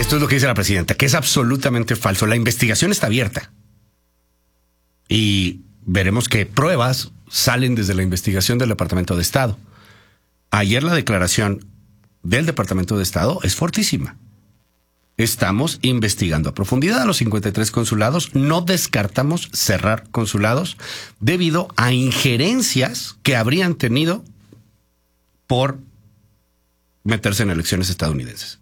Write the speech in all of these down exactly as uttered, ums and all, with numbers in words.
Esto es lo que dice la presidenta, que es absolutamente falso. La investigación está abierta. Y veremos qué pruebas salen desde la investigación del Departamento de Estado. Ayer la declaración del Departamento de Estado es fortísima. Estamos investigando a profundidad a los cincuenta y tres consulados. No descartamos cerrar consulados debido a injerencias que habrían tenido por meterse en elecciones estadounidenses.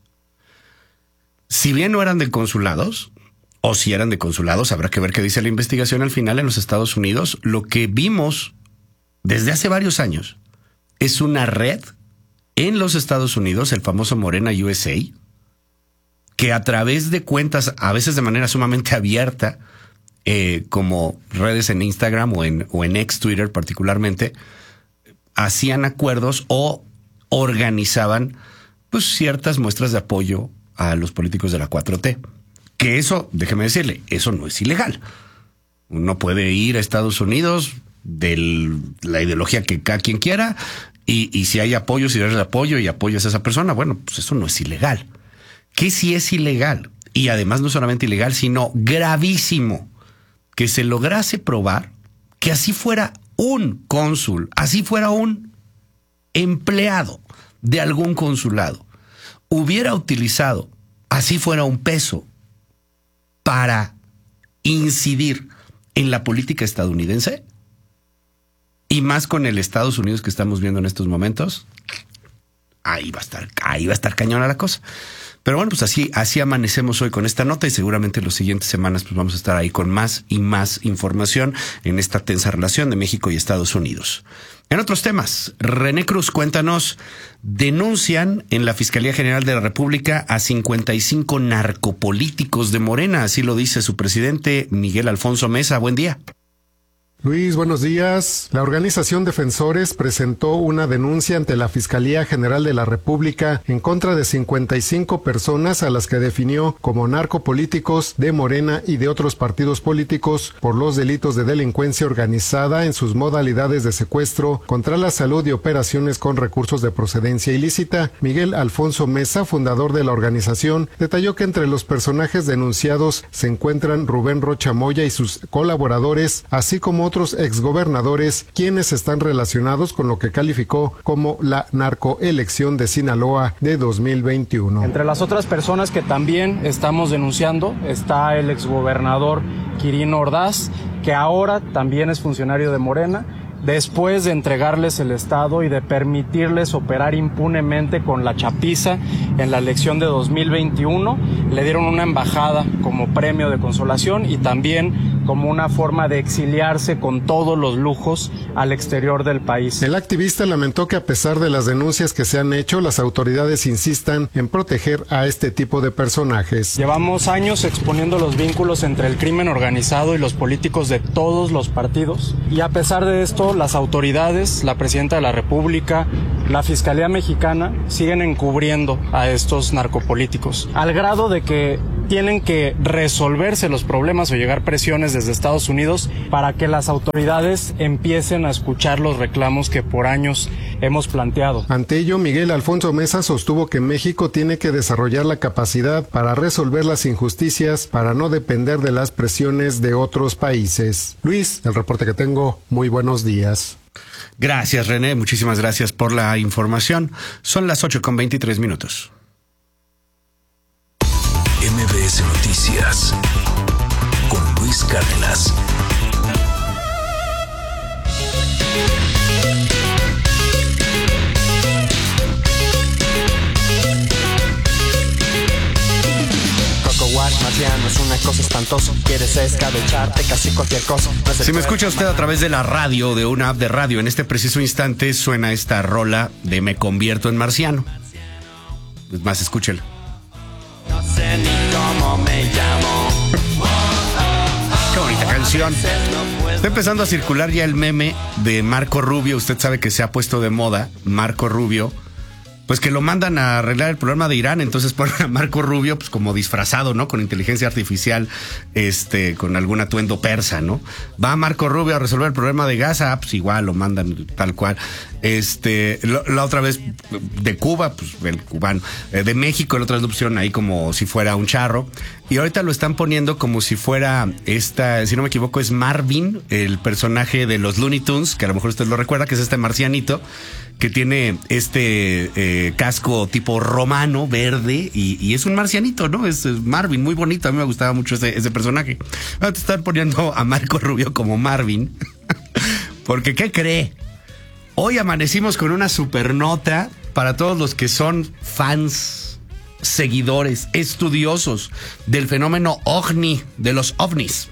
Si bien no eran de consulados, o si eran de consulados, habrá que ver qué dice la investigación al final en los Estados Unidos. Lo que vimos desde hace varios años es una red en los Estados Unidos, el famoso Morena U S A, que a través de cuentas, a veces de manera sumamente abierta, eh, como redes en Instagram o en, o en ex Twitter particularmente, hacían acuerdos o organizaban pues ciertas muestras de apoyo a los políticos de la cuatro T. Que eso, déjeme decirle, eso no es ilegal. Uno puede ir a Estados Unidos de la ideología que cada quien quiera y, y si hay apoyo, si eres de apoyo y apoyas a esa persona, bueno, pues eso no es ilegal. Que sí es ilegal, y además no solamente ilegal, sino gravísimo, que se lograse probar que así fuera un cónsul, así fuera un empleado de algún consulado, hubiera utilizado, así fuera un peso, para incidir en la política estadounidense, y más con el Estados Unidos que estamos viendo en estos momentos, ahí va a estar, ahí va a estar cañona la cosa. Pero bueno, pues así, así amanecemos hoy con esta nota y seguramente en las siguientes semanas pues vamos a estar ahí con más y más información en esta tensa relación de México y Estados Unidos. En otros temas, René Cruz, cuéntanos, denuncian en la Fiscalía General de la República a cincuenta y cinco narcopolíticos de Morena, así lo dice su presidente Miguel Alfonso Mesa. Buen día. Luis, buenos días. La organización Defensores presentó una denuncia ante la Fiscalía General de la República en contra de cincuenta y cinco personas a las que definió como narcopolíticos de Morena y de otros partidos políticos por los delitos de delincuencia organizada en sus modalidades de secuestro, contra la salud y operaciones con recursos de procedencia ilícita. Miguel Alfonso Mesa, fundador de la organización, detalló que entre los personajes denunciados se encuentran Rubén Rocha Moya y sus colaboradores, así como otros exgobernadores, quienes están relacionados con lo que calificó como la narcoelección de Sinaloa de dos mil veintiuno. Entre las otras personas que también estamos denunciando está el exgobernador Quirino Ordaz, que ahora también es funcionario de Morena, después de entregarles el Estado y de permitirles operar impunemente con la chapiza en la elección de dos mil veintiuno, le dieron una embajada como premio de consolación y también como una forma de exiliarse con todos los lujos al exterior del país. El activista lamentó que a pesar de las denuncias que se han hecho, las autoridades insistan en proteger a este tipo de personajes. Llevamos años exponiendo los vínculos entre el crimen organizado y los políticos de todos los partidos, y a pesar de esto, las autoridades, la Presidenta de la República, la Fiscalía Mexicana siguen encubriendo a estos narcopolíticos, al grado de que tienen que resolverse los problemas o llegar presiones desde Estados Unidos para que las autoridades empiecen a escuchar los reclamos que por años hemos planteado. Ante ello, Miguel Alfonso Mesa sostuvo que México tiene que desarrollar la capacidad para resolver las injusticias, para no depender de las presiones de otros países. Luis, el reporte que tengo, muy buenos días. Gracias, René, muchísimas gracias por la información. Son las ocho con veintitrés minutos. M B S Noticias con Luis Cárdenas. Marciano es una cosa espantosa. Quieres escabecharte casi cualquier cosa. No si me escucha usted a través de la radio, de una app de radio, en este preciso instante suena esta rola de Me Convierto en Marciano. Es más, escúchelo. No sé ni cómo me llamo. Qué bonita canción. Está empezando a circular ya el meme de Marco Rubio. Usted sabe que se ha puesto de moda Marco Rubio pues que lo mandan a arreglar el problema de Irán, entonces ponen a Marco Rubio pues como disfrazado, ¿no? Con inteligencia artificial, este, con algún atuendo persa, ¿no? Va Marco Rubio a resolver el problema de Gaza, pues igual lo mandan tal cual. Este, lo, la otra vez de Cuba, pues el cubano, eh, de México, la otra vez lo pusieron ahí como si fuera un charro, y ahorita lo están poniendo como si fuera esta, si no me equivoco, es Marvin, el personaje de los Looney Tunes, que a lo mejor usted lo recuerda, que es este marcianito, que tiene este eh, casco tipo romano, verde, y, y es un marcianito, ¿no? Es Marvin, muy bonito, a mí me gustaba mucho ese, ese personaje. Ahora te están poniendo a Marco Rubio como Marvin, porque ¿qué cree? Hoy amanecimos con una super nota para todos los que son fans, seguidores, estudiosos del fenómeno ovni, de los ovnis.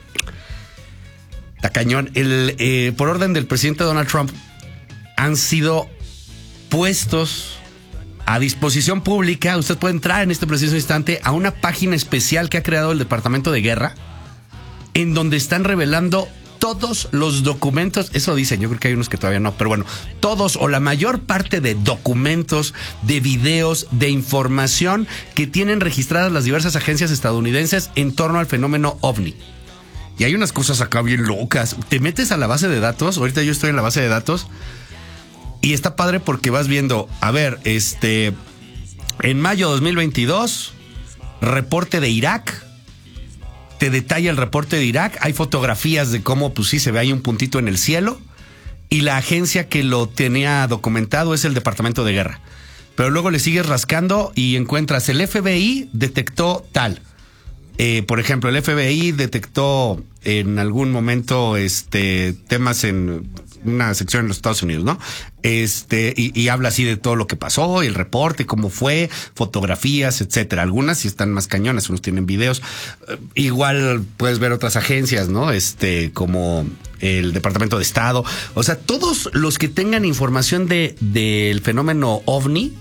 Está cañón. El, eh, por orden del presidente Donald Trump, han sido puestos a disposición pública. Usted puede entrar en este preciso instante a una página especial que ha creado el Departamento de Guerra, en donde están revelando todos los documentos, eso dicen, yo creo que hay unos que todavía no, pero bueno, todos o la mayor parte de documentos, de videos, de información que tienen registradas las diversas agencias estadounidenses en torno al fenómeno ovni. Y hay unas cosas acá bien locas. Te metes a la base de datos, ahorita yo estoy en la base de datos, y está padre porque vas viendo, a ver, este, en mayo de dos mil veintidós, reporte de Irak. Te detalla el reporte de Irak, hay fotografías de cómo, pues sí, se ve ahí un puntito en el cielo, y la agencia que lo tenía documentado es el Departamento de Guerra. Pero luego le sigues rascando y encuentras el F B I detectó tal. Eh, por ejemplo, el F B I detectó en algún momento este temas en una sección en los Estados Unidos, ¿no? Este, y, y habla así de todo lo que pasó, el reporte, cómo fue, fotografías, etcétera. Algunas sí están más cañonas, unos tienen videos. Eh, igual puedes ver otras agencias, ¿no? Este, como el Departamento de Estado. O sea, todos los que tengan información de del fenómeno ovni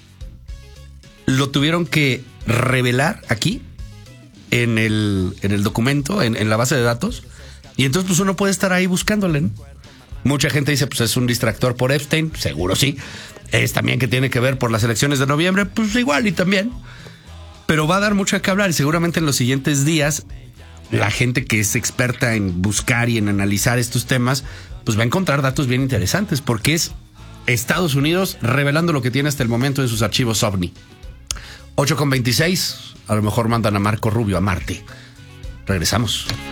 lo tuvieron que revelar aquí en el, en el documento, en, en la base de datos. Y entonces pues uno puede estar ahí buscándole, ¿no? Mucha gente dice, pues es un distractor por Epstein, seguro sí. Es también que tiene que ver por las elecciones de noviembre, pues igual y también. Pero va a dar mucho que hablar y seguramente en los siguientes días la gente que es experta en buscar y en analizar estos temas, pues va a encontrar datos bien interesantes, porque es Estados Unidos revelando lo que tiene hasta el momento en sus archivos ovni. ocho con veintiséis, a lo mejor mandan a Marco Rubio a Marte. Regresamos.